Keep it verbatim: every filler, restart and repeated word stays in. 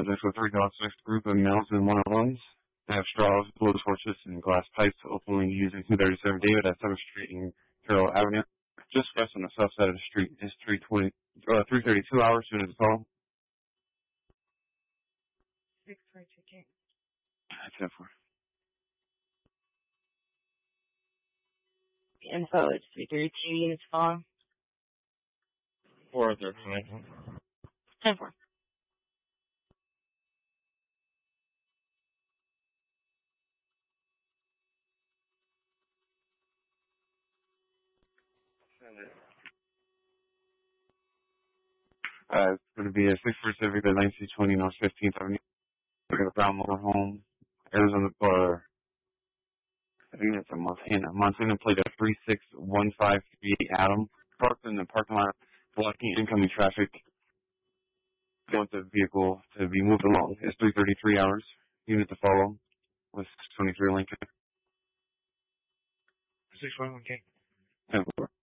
subjects with three dogs, mixed group of males and one of lungs. They have straws, blow torches, and glass pipes openly using two thirty-seven David at seventh Street and Carroll Avenue. Just west on the south side of the street is three twenty, uh, three thirty-two hours soon as it's all. six for ticket. That's it for. The info is three thirty-two units long. Four thirty-nine. ten four. Uh, it's going to be a six four Civic at nineteen twenty North fifteenth Avenue. We got a brown motor home. Arizona, or I think it's a Montana. Montana plate a three six one five three eight Adam. Parked in the parking lot, blocking incoming traffic. Want the vehicle to be moved along. It's three thirty-three hours. Unit to follow with twenty-three Lincoln. six one one K. ten four.